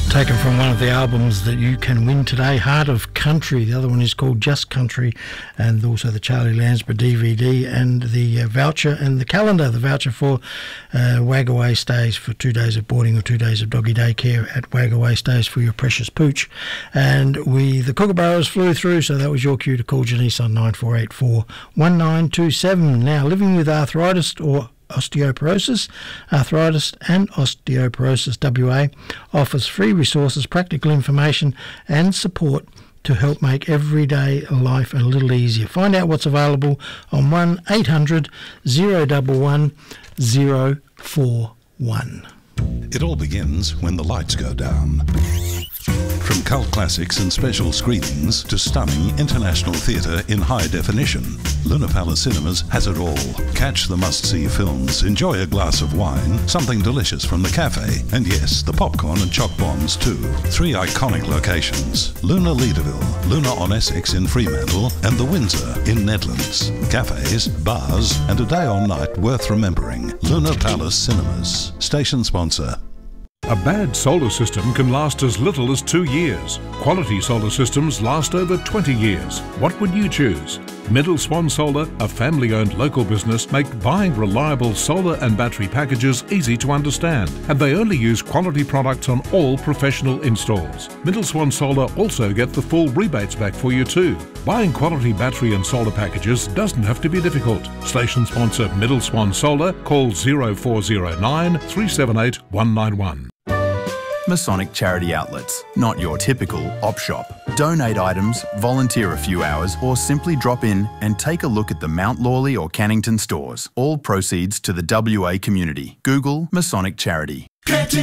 Taken from one of the albums that you can win today, Heart of Country. The other one is called Just Country, and also the Charlie Lansborough DVD and the voucher and the calendar. The voucher for Wagaway stays for 2 days of boarding or 2 days of doggy daycare at Wagaway stays for your precious pooch. And the Kookaburras flew through, so that was your cue to call Janice on 9484 1927. Now, living with arthritis or osteoporosis, Arthritis and Osteoporosis WA offers free resources, practical information and support to help make everyday life a little easier. Find out what's available on 1800 011 041. It all begins when the lights go down. From cult classics and special screenings to stunning international theatre in high definition, Luna Palace Cinemas has it all. Catch the must-see films, enjoy a glass of wine, something delicious from the cafe, and yes, the popcorn and choc bombs too. 3 iconic locations: Luna Leederville, Luna on Essex in Fremantle, and the Windsor in Nedlands. Cafes, bars, and a day or night worth remembering. Luna Palace Cinemas. Station sponsor. A bad solar system can last as little as 2 years. Quality solar systems last over 20 years. What would you choose? Middle Swan Solar, a family-owned local business, make buying reliable solar and battery packages easy to understand, and they only use quality products on all professional installs. Middle Swan Solar also get the full rebates back for you too. Buying quality battery and solar packages doesn't have to be difficult. Station sponsor Middle Swan Solar. Call 0409 378 191. Masonic Charity Outlets, not your typical op shop. Donate items, volunteer a few hours, or simply drop in and take a look at the Mount Lawley or Cannington stores. All proceeds to the WA community. Google Masonic Charity.